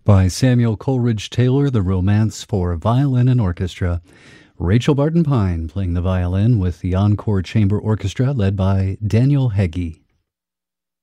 By Samuel Coleridge Taylor, The Romance for Violin and Orchestra. Rachel Barton Pine playing the violin with the Encore Chamber Orchestra led by Daniel Heggie.